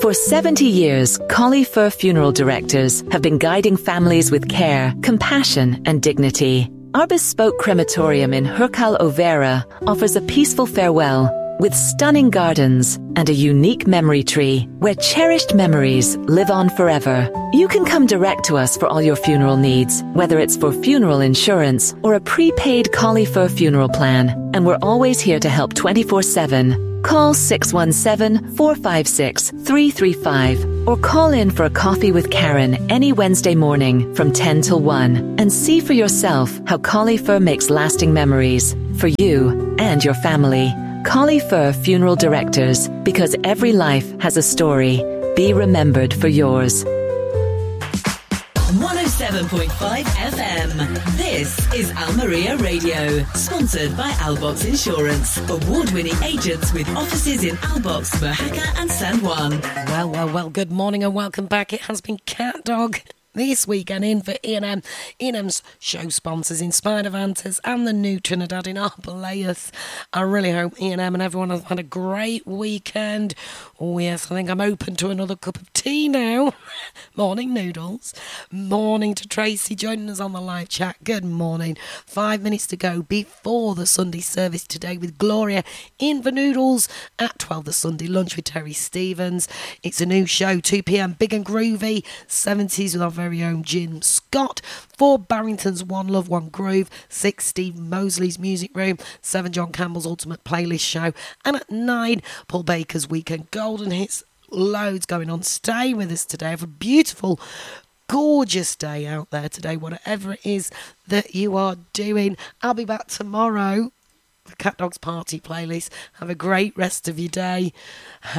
For 70 years, Collie Fur Funeral Directors have been guiding families with care, compassion, and dignity. Our bespoke crematorium in Hurcal Overa offers a peaceful farewell with stunning gardens and a unique memory tree where cherished memories live on forever. You can come direct to us for all your funeral needs, whether it's for funeral insurance or a prepaid Collie Fur funeral plan. And we're always here to help 24/7. Call 617-456-335 or call in for a coffee with Karen any Wednesday morning from 10 till 1 and see for yourself how Collie Fur makes lasting memories for you and your family. Collie Fur Funeral Directors, because every life has a story. Be remembered for yours. 107.5 FM. This is Almeria Radio, sponsored by Albox Insurance. Award-winning agents with offices in Albox, Mojaca and San Juan. Well, good morning and welcome back. It has been Cat Dog this weekend in for E&M. E&M's show sponsors, Inspired Avantas and the new Trinidad in Arboleus. I really hope E&M and everyone has had a great weekend. Oh yes, I think I'm open to another cup of tea now. Morning, Noodles. Morning to Tracy joining us on the live chat. Good morning. 5 minutes to go before the Sunday service today with Gloria in for Noodles. At 12, the Sunday lunch with Terry Stevens. It's a new show, 2 p.m, big and groovy. 70s with our very own Jim Scott. 4, Barrington's One Love, One Groove. 6, Steve Mosley's Music Room. 7, John Campbell's Ultimate Playlist Show. And at 9, Paul Baker's Weekend Golden Hits. Loads going on. Stay with us today. Have a beautiful, gorgeous day out there today, whatever it is that you are doing. I'll be back tomorrow. The Cat Dogs Party playlist. Have a great rest of your day.